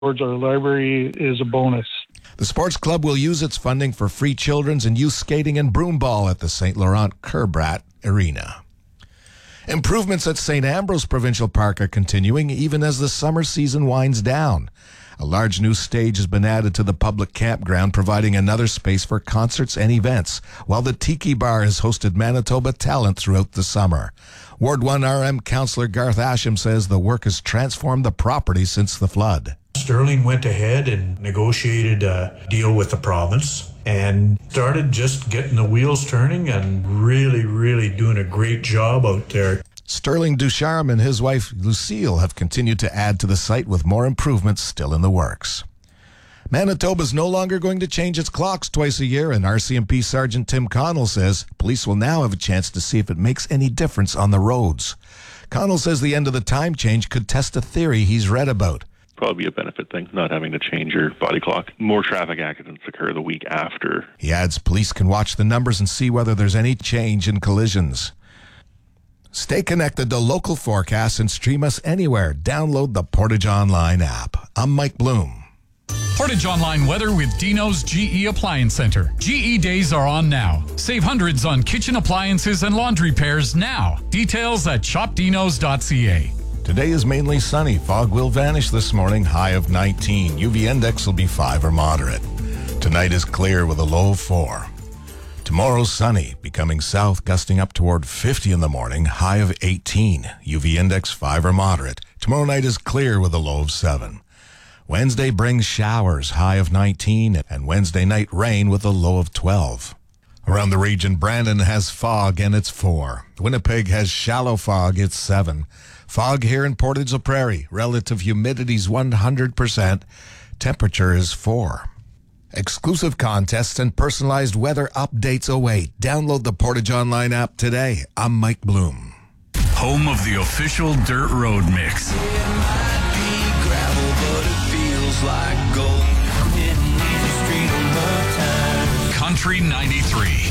towards our library is a bonus. The sports club will use its funding for free children's and youth skating and broomball at the St. Laurent Kerbrat Arena. Improvements at St. Ambrose Provincial Park are continuing even as the summer season winds down. A large new stage has been added to the public campground, providing another space for concerts and events, while the Tiki Bar has hosted Manitoba talent throughout the summer. Ward 1 RM Councillor Garth Asham says the work has transformed the property since the flood. Sterling went ahead and negotiated a deal with the province and started just getting the wheels turning and really doing a great job out there. Sterling Ducharme and his wife Lucille have continued to add to the site with more improvements still in the works. Manitoba is no longer going to change its clocks twice a year, and RCMP Sergeant Tim Connell says police will now have a chance to see if it makes any difference on the roads. Connell says the end of the time change could test a theory he's read about. Probably a benefit thing, not having to change your body clock. More traffic accidents occur the week after. He adds police can watch the numbers and see whether there's any change in collisions. Stay connected to local forecasts and stream us anywhere. Download the Portage Online app. I'm Mike Bloom. Portage Online weather with Dino's GE Appliance Center. GE days are on now. Save hundreds on kitchen appliances and laundry pairs now. Details at shopdinos.ca. Today is mainly sunny. Fog will vanish this morning, high of 19. UV index will be 5 or moderate. Tonight is clear with a low of 4. Tomorrow sunny, becoming south, gusting up toward 50 in the morning, high of 18. UV index 5 or moderate. Tomorrow night is clear with a low of 7. Wednesday brings showers, high of 19, and Wednesday night rain with a low of 12. Around the region, Brandon has fog and it's 4. Winnipeg has shallow fog, it's 7. Fog here in Portage la Prairie. Relative humidity is 100%. Temperature is 4. Exclusive contests and personalized weather updates await. Download the Portage Online app today. I'm Mike Bloom. Home of the official Dirt Road Mix. It might be gravel, but it feels like gold. Country 93.